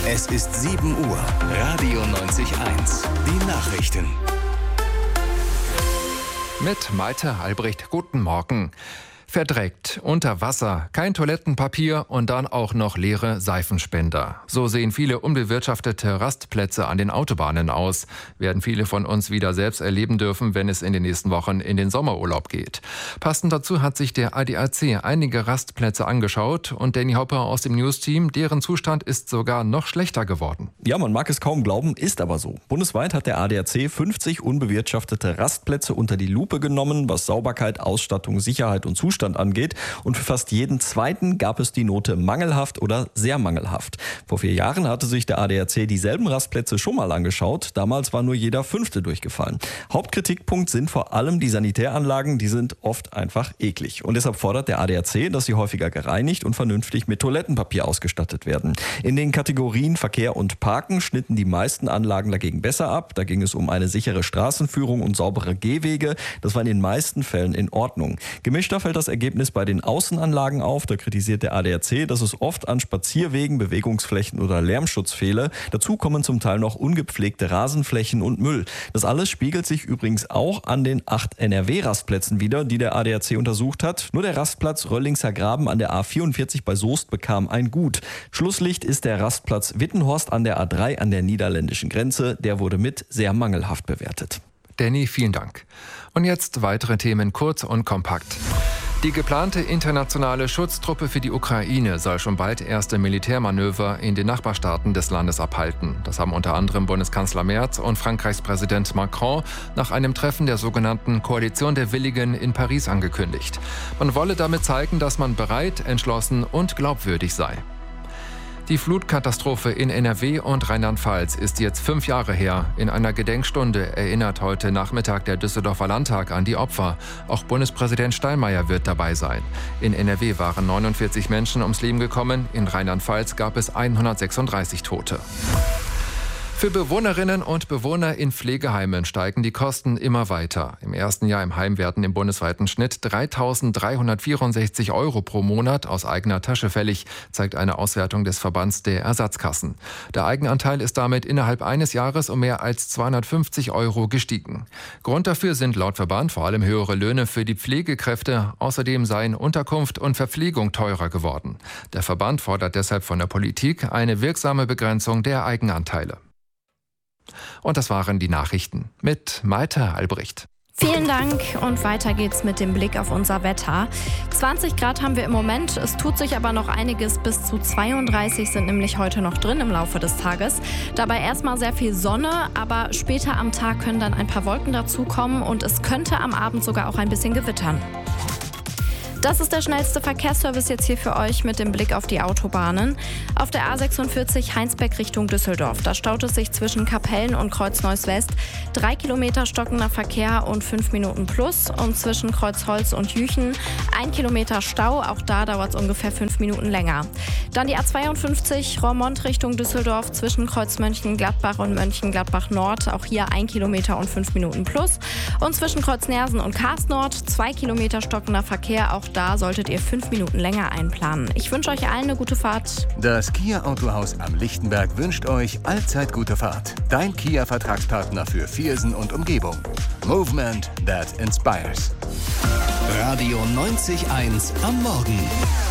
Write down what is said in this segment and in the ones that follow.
Es ist 7 Uhr. Radio 90.1. Die Nachrichten. Mit Malte Albrecht. Guten Morgen. Verdreckt, unter Wasser, kein Toilettenpapier und dann auch noch leere Seifenspender. So sehen viele unbewirtschaftete Rastplätze an den Autobahnen aus. Werden viele von uns wieder selbst erleben dürfen, wenn es in den nächsten Wochen in den Sommerurlaub geht. Passend dazu hat sich der ADAC einige Rastplätze angeschaut und Danny Hopper aus dem News-Team, deren Zustand ist sogar noch schlechter geworden. Ja, man mag es kaum glauben, ist aber so. Bundesweit hat der ADAC 50 unbewirtschaftete Rastplätze unter die Lupe genommen, was Sauberkeit, Ausstattung, Sicherheit und Zustand angeht. Und für fast jeden zweiten gab es die Note mangelhaft oder sehr mangelhaft. Vor 4 Jahren hatte sich der ADAC dieselben Rastplätze schon mal angeschaut. Damals war nur jeder 5. durchgefallen. Hauptkritikpunkt sind vor allem die Sanitäranlagen, die sind oft einfach eklig. Und deshalb fordert der ADAC, dass sie häufiger gereinigt und vernünftig mit Toilettenpapier ausgestattet werden. In den Kategorien Verkehr und Parken schnitten die meisten Anlagen dagegen besser ab. Da ging es um eine sichere Straßenführung und saubere Gehwege. Das war in den meisten Fällen in Ordnung. Gemischter fällt das Ergebnis bei den Außenanlagen auf. Da kritisiert der ADAC, dass es oft an Spazierwegen, Bewegungsflächen oder Lärmschutz fehle. Dazu kommen zum Teil noch ungepflegte Rasenflächen und Müll. Das alles spiegelt sich übrigens auch an den 8 NRW-Rastplätzen wider, die der ADAC untersucht hat. Nur der Rastplatz Röllingser Graben an der A44 bei Soest bekam ein Gut. Schlusslicht ist der Rastplatz Wittenhorst an der A3 an der niederländischen Grenze. Der wurde mit sehr mangelhaft bewertet. Danny, vielen Dank. Und jetzt weitere Themen kurz und kompakt. Die geplante internationale Schutztruppe für die Ukraine soll schon bald erste Militärmanöver in den Nachbarstaaten des Landes abhalten. Das haben unter anderem Bundeskanzler Merz und Frankreichs Präsident Macron nach einem Treffen der sogenannten Koalition der Willigen in Paris angekündigt. Man wolle damit zeigen, dass man bereit, entschlossen und glaubwürdig sei. Die Flutkatastrophe in NRW und Rheinland-Pfalz ist jetzt 5 Jahre her. In einer Gedenkstunde erinnert heute Nachmittag der Düsseldorfer Landtag an die Opfer. Auch Bundespräsident Steinmeier wird dabei sein. In NRW waren 49 Menschen ums Leben gekommen, in Rheinland-Pfalz gab es 136 Tote. Für Bewohnerinnen und Bewohner in Pflegeheimen steigen die Kosten immer weiter. Im ersten Jahr im Heim werden im bundesweiten Schnitt 3.364 € pro Monat aus eigener Tasche fällig, zeigt eine Auswertung des Verbands der Ersatzkassen. Der Eigenanteil ist damit innerhalb eines Jahres um mehr als 250 € gestiegen. Grund dafür sind laut Verband vor allem höhere Löhne für die Pflegekräfte. Außerdem seien Unterkunft und Verpflegung teurer geworden. Der Verband fordert deshalb von der Politik eine wirksame Begrenzung der Eigenanteile. Und das waren die Nachrichten mit Malte Albrecht. Vielen Dank und weiter geht's mit dem Blick auf unser Wetter. 20 Grad haben wir im Moment, es tut sich aber noch einiges, bis zu 32 sind nämlich heute noch drin im Laufe des Tages. Dabei erstmal sehr viel Sonne, aber später am Tag können dann ein paar Wolken dazukommen und es könnte am Abend sogar auch ein bisschen gewittern. Das ist der schnellste Verkehrsservice jetzt hier für euch mit dem Blick auf die Autobahnen. Auf der A46 Heinsberg Richtung Düsseldorf. Da staut es sich zwischen Kapellen und Kreuz-Neuss West. 3 Kilometer stockender Verkehr und 5 Minuten plus. Und zwischen Kreuzholz und Jüchen 1 Kilometer Stau. Auch da dauert es ungefähr 5 Minuten länger. Dann die A52 Roermond Richtung Düsseldorf zwischen Kreuz Mönchengladbach und Mönchengladbach Nord. Auch hier 1 Kilometer und 5 Minuten plus. Und zwischen Kreuz Nersen und Karst-Nord 2 Kilometer stockender Verkehr. Auch da solltet ihr 5 Minuten länger einplanen. Ich wünsche euch allen eine gute Fahrt. Das Kia Autohaus am Lichtenberg wünscht euch allzeit gute Fahrt. Dein Kia-Vertragspartner für Viersen und Umgebung. Movement that inspires. Radio 90.1 am Morgen.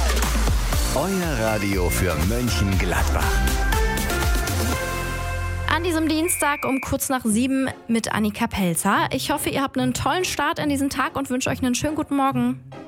Euer Radio für Mönchengladbach. An diesem Dienstag um kurz nach 7 mit Annika Pelzer. Ich hoffe, ihr habt einen tollen Start in diesen Tag und wünsche euch einen schönen guten Morgen.